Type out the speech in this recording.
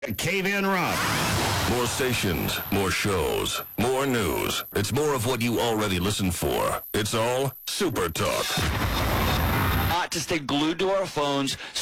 Cave In Rob. More stations, more shows, more news. It's more of what you already listen for. It's all Super Talk. Not to stay glued to our phones.